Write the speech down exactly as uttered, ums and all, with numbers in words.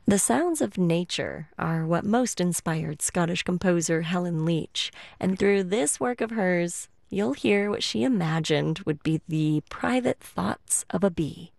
The sounds of nature are what most inspired Scottish composer Helen Leach, and through this work of hers, you'll hear what she imagined would be the private thoughts of a bee.